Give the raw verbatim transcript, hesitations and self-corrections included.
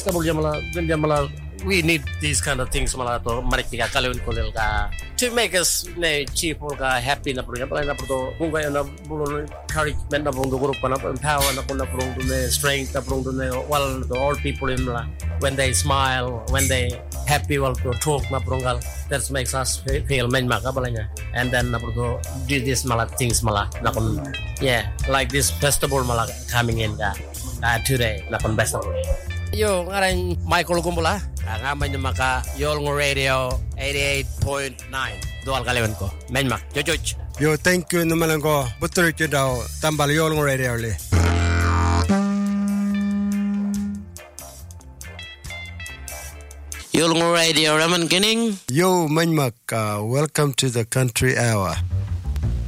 festival dia mala dia mala we need these kind of things mala to maritika kalun kolel ka to make us ne cheerful ka happy na pura pala na puro kung kaya na bulon encouragement na puro grupo na power na puro puro ne strength na puro ne all the all people in la when they smile when they happy wal to talk na puro gal that makes us feel men maka balanya and then na puro do this mala things mala na kon yeah like this festival mala coming in ka uh, today na kon festival yo ngaran Michael Gumbula ngama nya maka Yolngu Radio eighty-eight point nine dual kalewen ko men mak jojoch yo thank you numalan ko betul ke daw tambal Yolngu Radio le Yolngu Radio raman kining yo men mak uh, welcome to the country hour.